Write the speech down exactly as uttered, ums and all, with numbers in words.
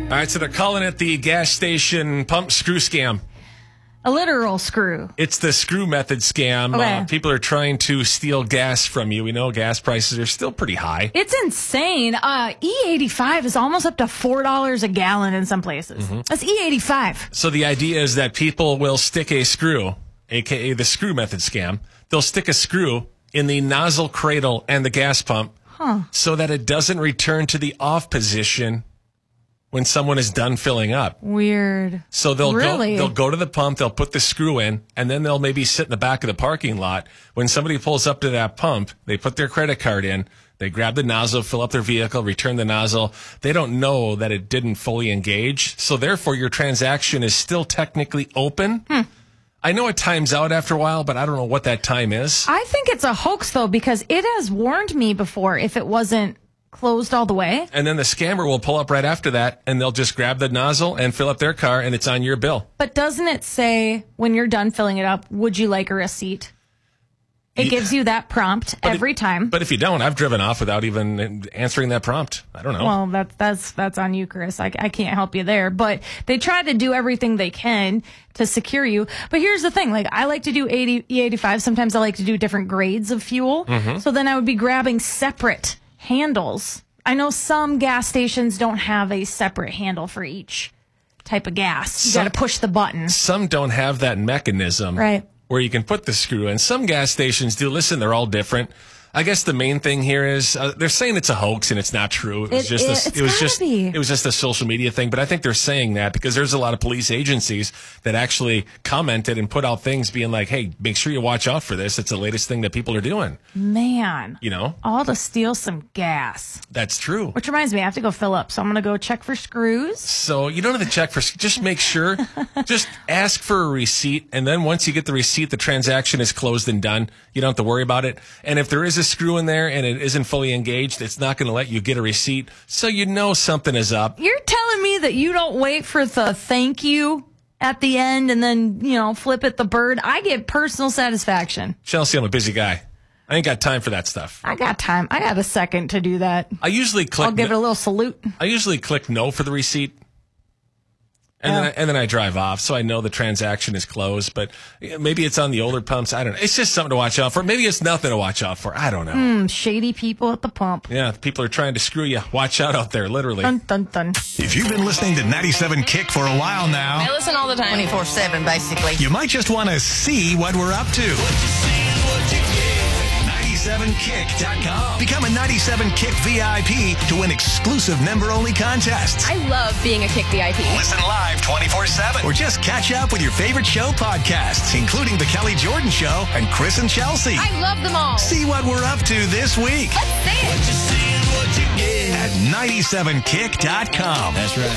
All right, so they're calling it the gas station pump screw scam. A literal screw. It's the screw method scam. Okay. Uh, people are trying to steal gas from you. We know gas prices are still pretty high. It's insane. Uh, E eighty-five is almost up to four dollars a gallon in some places. Mm-hmm. That's E eighty-five. So the idea is that people will stick a screw, a k a the screw method scam. They'll stick a screw in the nozzle cradle and the gas pump huh. so that it doesn't return to the off position when someone is done filling up. Weird. So they'll really? go they'll go to the pump, they'll put the screw in, and then they'll maybe sit in the back of the parking lot. When somebody pulls up to that pump, they put their credit card in, they grab the nozzle, fill up their vehicle, return the nozzle. They don't know that it didn't fully engage. So therefore, your transaction is still technically open. Hmm. I know it times out after a while, but I don't know what that time is. I think it's a hoax, though, because it has warned me before if it wasn't closed all the way. And then the scammer will pull up right after that, and they'll just grab the nozzle and fill up their car, and it's on your bill. But doesn't it say, when you're done filling it up, would you like a receipt? It yeah. gives you that prompt but every it, time. But if you don't, I've driven off without even answering that prompt. I don't know. Well, that's that's that's on you, Chris. I, I can't help you there. But they try to do everything they can to secure you. But here's the thing. Like, I like to do E eighty-five. Sometimes I like to do different grades of fuel. Mm-hmm. So then I would be grabbing separate handles. I know some gas stations don't have a separate handle for each type of gas. You got to push the button. Some don't have that mechanism. Right. Where you can put the screw in. Some gas stations do. Listen, they're all different. I guess the main thing here is uh, they're saying it's a hoax and it's not true. It was it, just it, a, it was just be. it was just a social media thing. But I think they're saying that because there's a lot of police agencies that actually commented and put out things being like, "Hey, make sure you watch out for this. It's the latest thing that people are doing." Man, you know, all to steal some gas. That's true. Which reminds me, I have to go fill up, so I'm gonna go check for screws. So you don't have to check for. Just make sure. Just ask for a receipt, and then once you get the receipt, the transaction is closed and done. You don't have to worry about it. And if there is a screw in there and it isn't fully engaged, it's not going to let you get a receipt. So you know something is up. You're telling me that you don't wait for the thank you at the end and then, you know, flip it the bird? I get personal satisfaction. Chelsea, I'm a busy guy. I ain't got time for that stuff. I got time. I got a second to do that. I usually click. I'll give no, it a little salute. I usually click no for the receipt. And, yeah. then I, and then I drive off, so I know the transaction is closed. But maybe it's on the older pumps. I don't know. It's just something to watch out for. Maybe it's nothing to watch out for. I don't know. Mm, shady people at the pump. Yeah, people are trying to screw you. Watch out out there, literally. Dun, dun, dun. If you've been listening to ninety-seven Kick for a while now, I listen all the time. twenty-four seven, basically. You might just want to see what we're up to. ninety-seven kick dot com. Become a ninety-seven Kick V I P to win exclusive member-only contests. I love being a Kick V I P. Listen live twenty-four seven. Or just catch up with your favorite show podcasts, including The Kelly Jordan Show and Chris and Chelsea. I love them all. See what we're up to this week. Let's see it. At ninety-seven kick dot com. That's right.